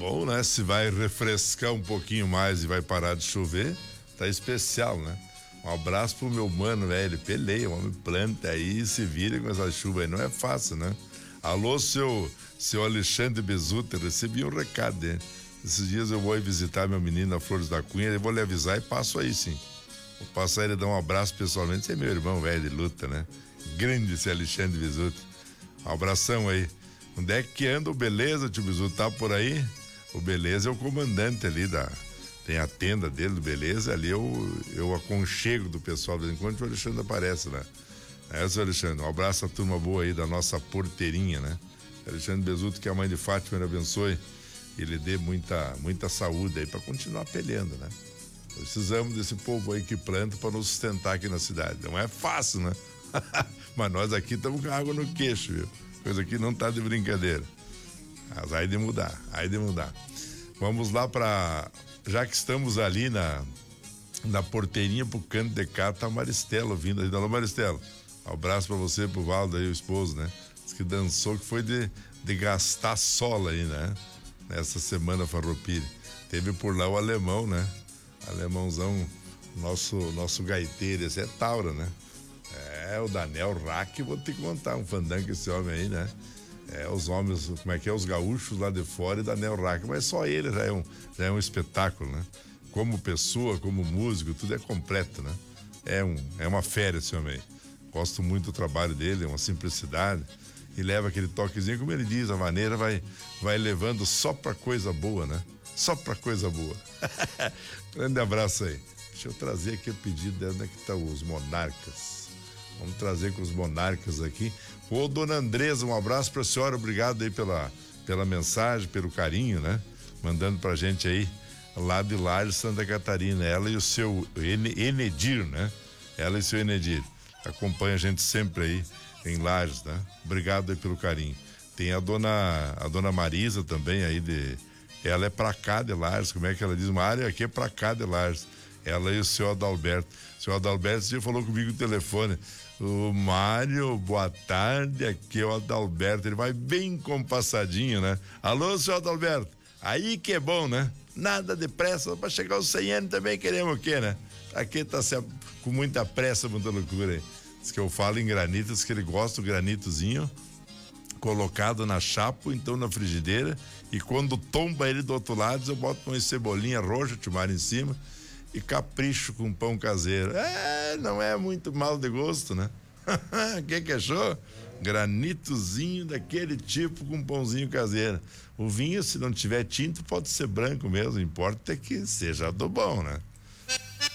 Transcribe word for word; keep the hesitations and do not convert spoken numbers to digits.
bom, né? Se vai refrescar um pouquinho mais e vai parar de chover, tá especial, né? Um abraço pro meu mano, velho. Ele peleia, o homem planta aí e se vira com essa chuva aí. Não é fácil, né? Alô, seu, seu Alexandre Bezuta, recebi um recado dele. Esses dias eu vou ir visitar meu menino na Flores da Cunha, eu vou lhe avisar e passo aí, sim. Vou passar ele, dar um abraço pessoalmente. Você é meu irmão, velho, de luta, né? Grande esse Alexandre Bezuta. Um abração aí. Onde é que anda o Beleza, tio Bezuta? Tá por aí? O Beleza é o comandante ali da... Tem a tenda dele do Beleza, ali eu, eu aconchego do pessoal, de vez em quando o Alexandre aparece lá. É, seu Alexandre, um abraço à turma boa aí da nossa porteirinha, né? Alexandre Bezuto, que a mãe de Fátima ele abençoe e lhe dê muita, muita saúde aí para continuar peleando, né? Precisamos desse povo aí que planta para nos sustentar aqui na cidade. Não é fácil, né? Mas nós aqui estamos com água no queixo, viu? Coisa que não tá de brincadeira. Mas aí de mudar, aí de mudar. Vamos lá para... Já que estamos ali na, na porteirinha pro canto de cá, tá a Maristela vindo aí. Alô, Maristela. Um abraço pra você, pro Valdo aí, o esposo, né? Diz que dançou, que foi de, de gastar sola aí, né? Nessa semana farroupilha. Teve por lá o alemão, né? Alemãozão, nosso, nosso gaiteiro, esse é Taura, né? É, o Daniel Rack, vou ter que contar um fandango esse homem aí, né? É, os homens, como é que é, os gaúchos lá de fora e Daniel Rack, mas só ele já é um, já é um espetáculo, né? Como pessoa, como músico, tudo é completo, né? É, um, é uma férias esse homem aí. Gosto muito do trabalho dele, é uma simplicidade e leva aquele toquezinho, como ele diz, a maneira vai, vai levando só pra coisa boa, né? Só pra coisa boa. Grande abraço aí. Deixa eu trazer aqui o pedido de onde é que tá os Monarcas. Vamos trazer com os Monarcas aqui. Ô, dona Andresa, um abraço pra senhora, obrigado aí pela, pela mensagem, pelo carinho, né? Mandando pra gente aí, lá de Lares, Santa Catarina, ela e o seu Enedir, né? Ela e seu Enedir, acompanha a gente sempre aí em Lares, né? Obrigado aí pelo carinho. Tem a dona, a dona Marisa também aí de, ela é pra cá de Lares, como é que ela diz? Uma área aqui é pra cá de Lares. Ela e o senhor Adalberto. O senhor Adalberto já falou comigo no telefone. O Mário, boa tarde, aqui é o Adalberto. Ele vai bem compassadinho, né? Alô, senhor Adalberto. Aí que é bom, né? Nada de pressa, para chegar aos cem anos também queremos o quê, né? Aqui tá se, com muita pressa, muita loucura aí. Diz que eu falo em granito, diz que ele gosta do granitozinho colocado na chapa, então na frigideira, e quando tomba ele do outro lado, eu boto uma cebolinha roxa, tomar em cima, e capricho com pão caseiro. É, não é muito mal de gosto, né? O que que achou? Granitozinho daquele tipo com pãozinho caseiro. O vinho, se não tiver tinto, pode ser branco mesmo, importa é que seja do bom, né?